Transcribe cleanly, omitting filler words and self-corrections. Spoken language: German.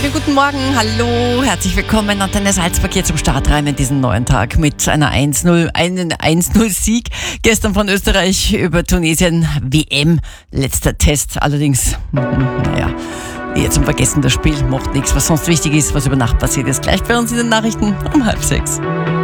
Guten Morgen, hallo, herzlich willkommen. Antenne Salzburg hier zum Start rein in diesen neuen Tag mit einem 1-0-Sieg. Gestern von Österreich über Tunesien, WM, letzter Test. Allerdings, eher zum Vergessen das Spiel, macht nichts. Was sonst wichtig ist, was über Nacht passiert ist. Gleich bei uns in den Nachrichten um 5:30.